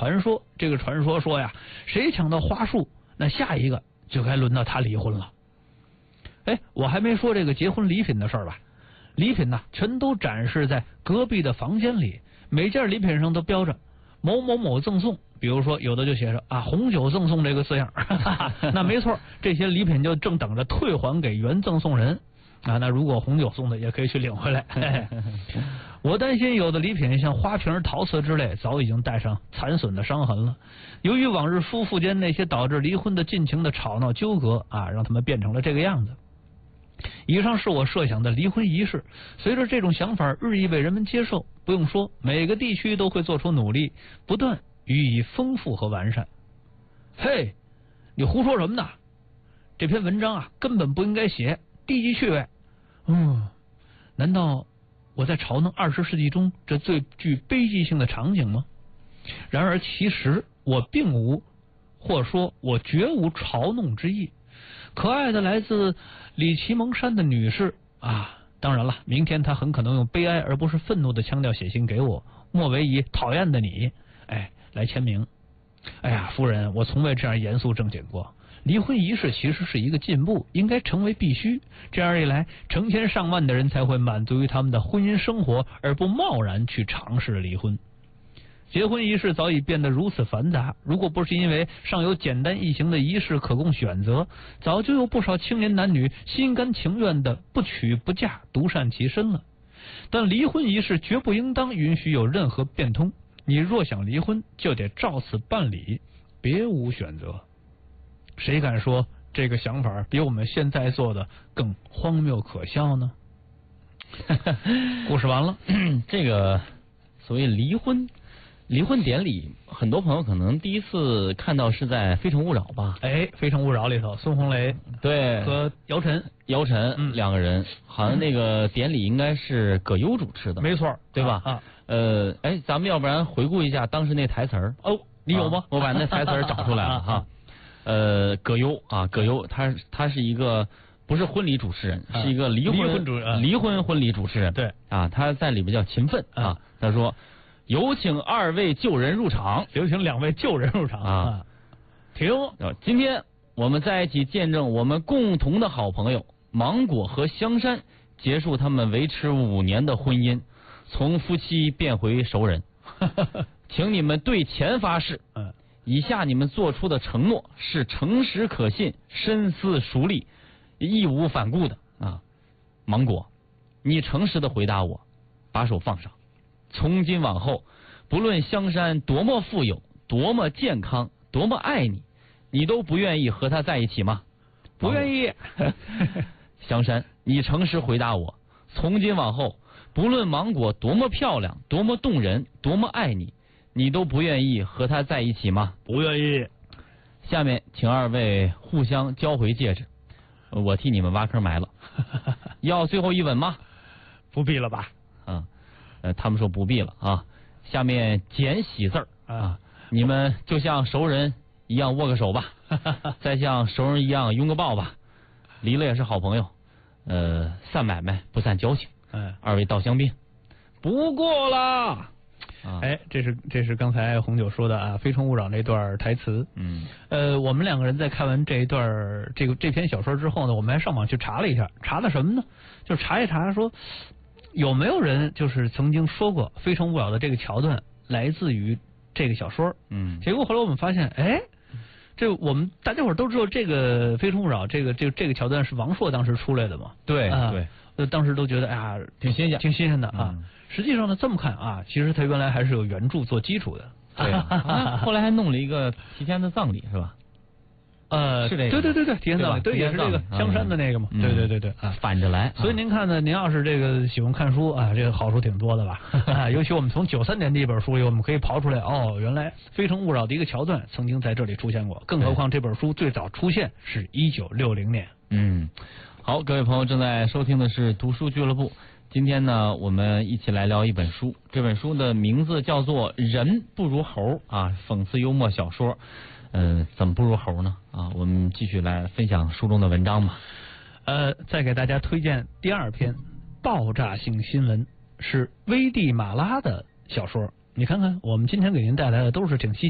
传说，这个传说说呀，谁抢到花束，那下一个就该轮到他离婚了。哎，我还没说这个结婚礼品的事儿吧？礼品呢，全都展示在隔壁的房间里，每件礼品上都标着某某某赠送，比如说有的就写着啊红酒赠送这个字样，那没错，这些礼品就正等着退还给原赠送人啊。那如果红酒送的，也可以去领回来。我担心有的礼品像花瓶、陶瓷之类，早已经带上残损的伤痕了。由于往日夫妇间那些导致离婚的尽情的吵闹纠葛啊，让他们变成了这个样子。以上是我设想的离婚仪式，随着这种想法日益被人们接受，不用说，每个地区都会做出努力，不断予以丰富和完善。嘿，你胡说什么呢？这篇文章啊，根本不应该写，低级趣味。难道我在嘲弄20世纪中这最具悲剧性的场景吗？然而其实我并无，或说我绝无嘲弄之意。可爱的来自里奇蒙山的女士啊，当然了，明天她很可能用悲哀而不是愤怒的腔调写信给我，莫为以讨厌的你来签名。哎呀，夫人，我从未这样严肃正经过。离婚仪式其实是一个进步，应该成为必须。这样一来，成千上万的人才会满足于他们的婚姻生活，而不贸然去尝试离婚。结婚仪式早已变得如此繁杂，如果不是因为尚有简单易行的仪式可供选择，早就有不少青年男女心甘情愿的不娶不嫁，独善其身了。但离婚仪式绝不应当允许有任何变通，你若想离婚，就得照此办理，别无选择。谁敢说这个想法比我们现在做的更荒谬可笑呢？故事完了。 这个所谓离婚典礼，很多朋友可能第一次看到是在《非诚勿扰》吧？ 《非诚勿扰》里头，孙红雷对和姚晨两个人，好像那个典礼应该是葛优主持的， 没错， 对吧？咱们要不然回顾一下当时那台词儿。 你有吗？ 我把那台词儿找出来了哈。葛优，他是一个不是婚礼主持人，是一个离婚婚礼主持人。 对啊，他在里面叫勤奋啊。他说：“有请2位旧人入场， 有请2位旧人入场啊！停！ 今天我们在一起见证我们共同的好朋友芒果和香山结束他们维持5年的婚姻，从夫妻变回熟人。请你们对钱发誓。以下你们做出的承诺是诚实可信、深思熟虑、义无反顾的啊！芒果，你诚实的回答我，把手放上。从今往后，不论香山多么富有、多么健康、多么爱你，你都不愿意和他在一起吗？ 不愿意。 香山，你诚实回答我，从今往后，不论芒果多么漂亮、多么动人、多么爱你，你都不愿意和他在一起吗？ 不愿意。 下面请2位互相交回戒指，我替你们挖坑埋了。要最后一吻吗？ 不必了吧？ 他们说不必了啊。下面简喜字儿啊，你们就像熟人一样握个手吧，再像熟人一样拥个抱吧。离了也是好朋友，散买卖不散交情。2位道香槟，不过了。 这是刚才红酒说的啊，《非诚勿扰》那段台词。我们2个人在看完这一段这篇小说之后呢，我们还上网去查了一下，查的什么呢？就是查一查说有没有人就是曾经说过《非诚勿扰》的这个桥段来自于这个小说。结果后来我们发现，这我们大家伙都知道这个《非诚勿扰》这个桥段是王朔当时出来的嘛？ 对。 当时都觉得挺新鲜的啊。实际上呢，这么看啊，其实他原来还是有原著做基础的。 对，后来还弄了一个提前的葬礼是吧？是这个。 对，提前葬礼，对，也是这个香山的那个嘛。对， 反着来。 所以您看呢，您要是这个喜欢看书啊，这个好处挺多的吧？尤其我们从93年的一本书里，我们可以刨出来，原来《非诚勿扰》的一个桥段曾经在这里出现过。更何况这本书最早出现是1960年。 好，各位朋友正在收听的是读书俱乐部。今天呢，我们一起来聊一本书，这本书的名字叫做《人不如猴》啊，讽刺幽默小说。怎么不如猴呢？啊，我们继续来分享书中的文章吧。 再给大家推荐第2篇爆炸性新闻，是危地马拉的小说。你看看，我们今天给您带来的都是挺稀奇